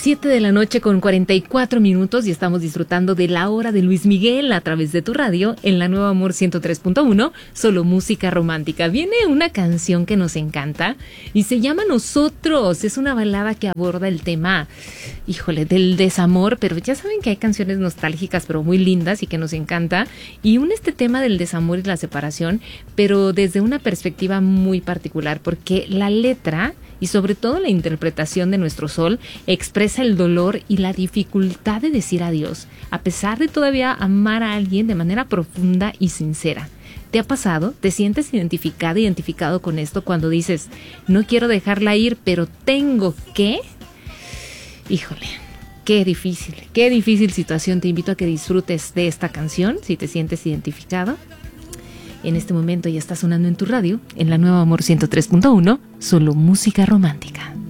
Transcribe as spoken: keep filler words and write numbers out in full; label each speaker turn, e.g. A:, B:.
A: Siete de la noche con cuarenta y cuatro minutos y estamos disfrutando de la hora de Luis Miguel a través de tu radio en la Nueva Amor ciento tres punto uno, solo música romántica. Viene una canción que nos encanta y se llama Nosotros. Es una balada que aborda el tema, híjole, del desamor, pero ya saben que hay canciones nostálgicas pero muy lindas y que nos encanta. Y une este tema del desamor y la separación, pero desde una perspectiva muy particular, porque la letra y sobre todo la interpretación de nuestro Sol expresa el dolor y la dificultad de decir adiós, a pesar de todavía amar a alguien de manera profunda y sincera. ¿Te ha pasado? ¿Te sientes identificada, identificado con esto cuando dices, no quiero dejarla ir, pero tengo que? Híjole, qué difícil, qué difícil situación. Te invito a que disfrutes de esta canción, si te sientes identificado. En este momento ya está sonando en tu radio, en la Nueva Amor ciento tres punto uno, solo música romántica.